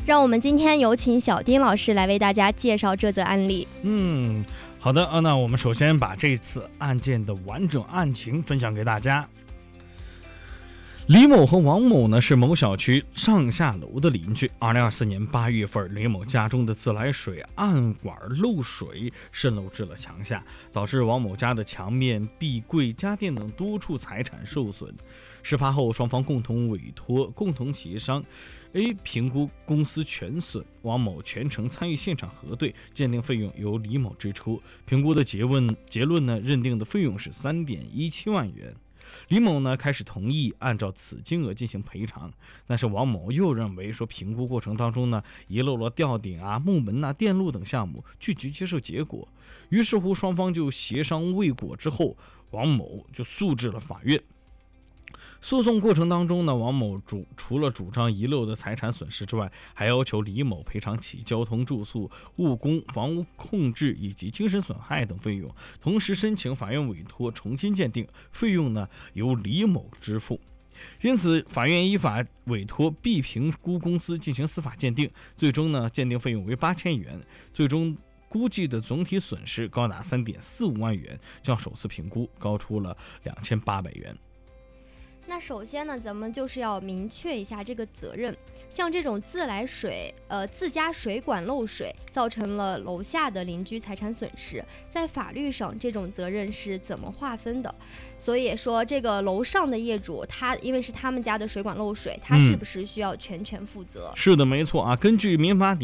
让我们今天有请小丁老师来为大家介绍这则案例。 好的那我们首先把这次案件的完整案情分享给大家。李某和王某呢是某小区上下楼的邻居。2024年8月份，李某家中的自来水暗管漏水渗漏至了墙下，导致王某家的墙面、壁柜、家电等多处财产受损。事发后，双方共同委托、共同协商 A 评估公司全损，王某全程参与现场核对，鉴定费用由李某支出。评估的结论呢，认定的费用是3.17万元。李某呢开始同意按照此金额进行赔偿，但是王某又认为说评估过程当中呢遗漏了吊顶木门电路等项目，拒绝接受结果。于是乎双方就协商未果之后，王某就诉至了法院。诉讼过程当中呢，王某除了主张遗漏的财产损失之外，还要求李某赔偿其交通、住宿、误工、房屋控制以及精神损害等费用，同时申请法院委托重新鉴定，费用呢由李某支付。因此，法院依法委托 B 评估公司进行司法鉴定，最终呢鉴定费用为8000元，最终估计的总体损失高达3.45万元，较首次评估高出了2800元。 那首先呢，咱们就是要明确一下这个责任。像这种自家水管漏水，造成了楼下的邻居财产损失，在法律上这种责任是怎么划分的？所以说，这个楼上的业主，他因为是他们家的水管漏水，他是不是需要全权负责？ 是的，没错根据民法